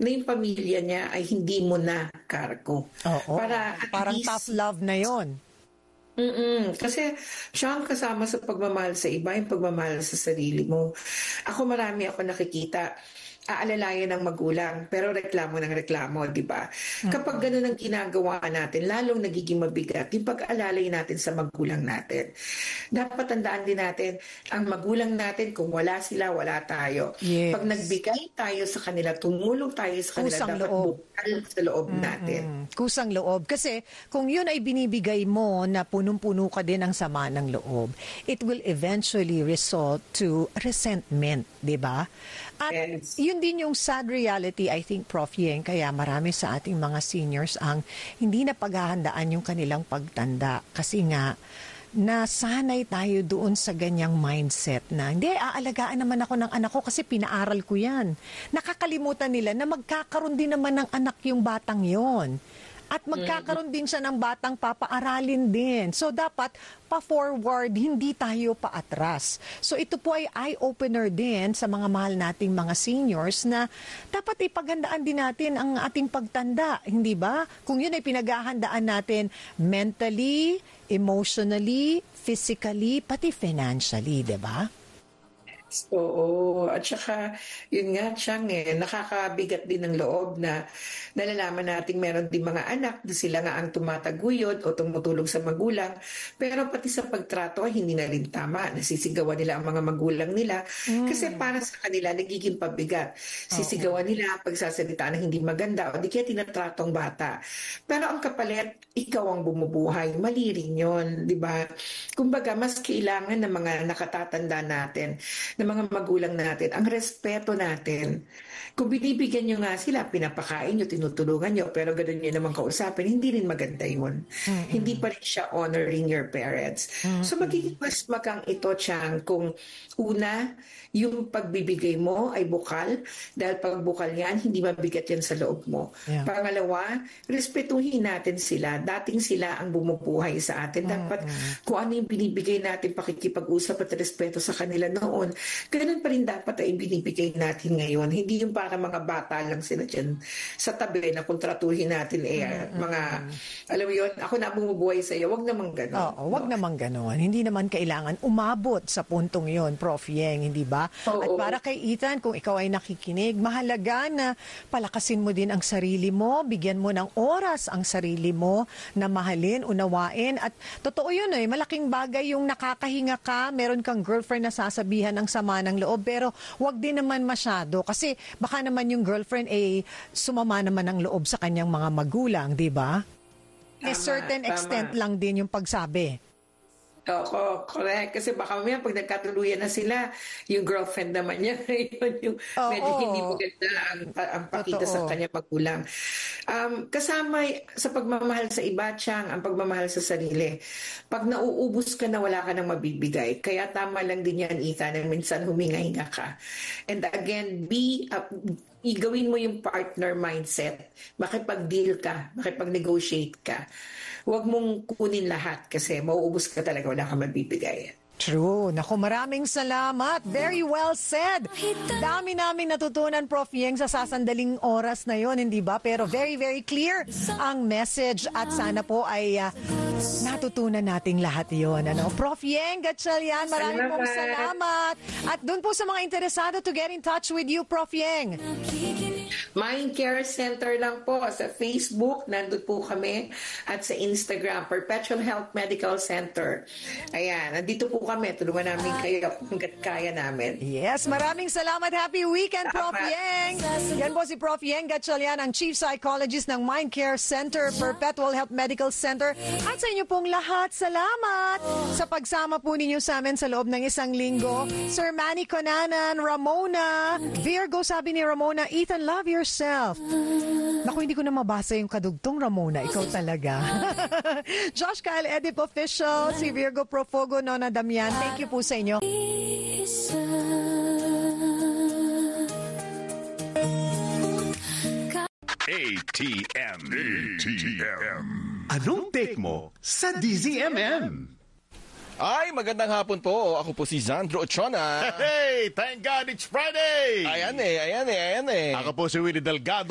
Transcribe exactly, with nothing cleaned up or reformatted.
na yung pamilya niya ay hindi mo na kargo. Oo, Para at parang least, tough love na yon. Mm-mm. Kasi siya ang kasama sa pagmamahal sa iba, yung pagmamahal sa sarili mo. Ako marami ako nakikita, aalalayan ng magulang, pero reklamo ng reklamo, di ba? Kapag ganun ang ginagawa natin, lalong nagiging mabigat yung pag-aalalay natin sa magulang natin. Dapat tandaan din natin, ang magulang natin, kung wala sila, wala tayo. Yes. Pag nagbigay tayo sa kanila, tumulong tayo sa kanila, Kusang dapat loob. bukal sa loob natin. Mm, kusang loob. Kasi kung yun ay binibigay mo na punong-puno ka din ng sama ng loob, it will eventually result to resentment, di ba? At Yes. yun din yung sad reality, I think, Prof Yeng, kaya marami sa ating mga seniors ang hindi na paghahandaan yung kanilang pagtanda. Kasi nga, nasanay tayo doon sa ganyang mindset na, hindi, aalagaan naman ako ng anak ko kasi pinaaral ko yan. Nakakalimutan nila na magkakaroon din naman ng anak yung batang yon. At magkakaroon din siya ng batang papaaralin din. So dapat pa-forward, hindi tayo paatras. So ito po ay eye-opener din sa mga mahal nating mga seniors na dapat ipaghandaan din natin ang ating pagtanda. Hindi ba? Kung yun ay pinaghahandaan natin mentally, emotionally, physically, pati financially, di ba? Oo, at saka yun nga Chang eh, nakakabigat din ng loob na nalalaman nating meron din mga anak na sila nga ang tumataguyod o tumutulong sa magulang, pero pati sa pagtrato ay hindi na rin tama, nasisigawan nila ang mga magulang nila kasi para sa kanila nagiging pabigat, sisigawan nila pagsasalitaan na hindi maganda o di kaya tinatrato ang bata, pero ang kapalit ikaw ang bumubuhay, mali rin yun, di ba? Kumbaga mas kailangan ng mga nakatatanda natin, ng mga magulang natin, ang respeto natin. Kung binibigyan nyo nga sila, pinapakain nyo, tinutulungan nyo, pero gano'n nyo naman kausapin, hindi rin maganda yun. Mm-hmm. Hindi pa rin siya honoring your parents. Mm-hmm. So magiging mas makang ito, Chang, kung una, yung pagbibigay mo ay bukal, dahil pag bukal yan, hindi mabigat yan sa loob mo. Yeah. Pangalawa, respetuhin natin sila. Dating sila ang bumubuhay sa atin. Dapat mm-hmm. kung ano yung binibigay natin, pakikipag-usap at respeto sa kanila noon, ganun pa rin dapat ay binibigay natin ngayon. Hindi yung para mga bata lang sila dyan sa tabi na kung tratuhin natin eh, mm-hmm. mga, alam mo yun, ako na bumubuhay sa iyo, wag naman ganun. Oo, wag no? naman ganun. Hindi naman kailangan umabot sa puntong yon, Prof Yeng, hindi ba? Oo. At para kay Ethan, kung ikaw ay nakikinig, mahalaga na palakasin mo din ang sarili mo, bigyan mo ng oras ang sarili mo na mahalin, unawain. At totoo yun eh, malaking bagay yung nakakahinga ka, meron kang girlfriend na sasabihan ng sama ng loob, pero wag din naman masyado kasi baka naman yung girlfriend ay sumama naman ng loob sa kanyang mga magulang, di ba? A certain tama. extent lang din yung pagsabi. Oo, correct. Kasi baka mamaya pag nagkatuluyan na sila, yung girlfriend naman niya, yun yung Oo. medyo hindi maganda ang, ang pakita Totoo. sa kanya magulang. Um, kasama sa pagmamahal sa iba, Chang, ang pagmamahal sa sarili. Pag nauubos ka na, wala ka nang mabibigay. Kaya tama lang din yan, Ethan, na minsan huminga-hinga ka. And again, be uh, igawin mo yung partner mindset. Makipag-deal ka, makipag-negotiate ka. Huwag mong kunin lahat kasi mauubos ka talaga, wala kang mabibigay. True. Naku, maraming salamat. Very well said. Dami namin natutunan, Prof Yeng, sa sasandaling oras na yon, hindi ba? Pero very, very clear ang message at sana po ay uh, natutunan nating lahat yon. Ano? Prof Yeng Gatchalian, maraming pong salamat. At doon po sa mga interesado to get in touch with you, Prof Yeng. Mind Care Center lang po sa Facebook, nandun po kami, at sa Instagram, Perpetual Health Medical Center. Ayan, nandito po kami, tulungan namin kayo hanggat kaya namin. Yes, maraming salamat. Happy weekend, Prof Yeng. Yan po si Prof Yeng Gatchalian, ang Chief Psychologist ng Mind Care Center, Perpetual Health Medical Center. At sa inyo pong lahat, salamat sa pagsama po ninyo sa amin sa loob ng isang linggo. Sir Manny Conanan, Ramona, Virgo, sabi ni Ramona, Ethan, love yourself. Naku, hindi ko na mabasa yung kadugtong, Ramona. Ikaw talaga. Josh Kyle Edip Official, si Virgo Profogo, Nona Damian. Thank you po sa inyo. A T M. A T M. Anong take mo sa D Z M M? Ay, magandang hapon po. Ako po si Zandro Ochona. Hey, thank God it's Friday! Ayan eh, ayan eh, ayan eh. Ako po si Willie Delgado.